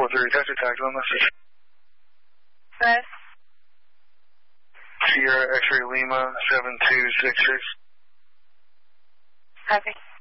4-3, Texas Tag, one message. Press. Sierra X-ray Lima 7266. Copy.